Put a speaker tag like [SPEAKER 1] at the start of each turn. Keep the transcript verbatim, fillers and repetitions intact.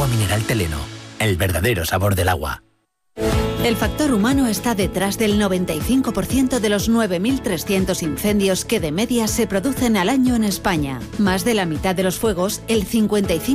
[SPEAKER 1] Agua mineral Teleno, el verdadero sabor del agua.
[SPEAKER 2] El factor humano está detrás del noventa y cinco por ciento de los nueve mil trescientos incendios que de media se producen al año en España. Más de la mitad de los fuegos, el cincuenta y cinco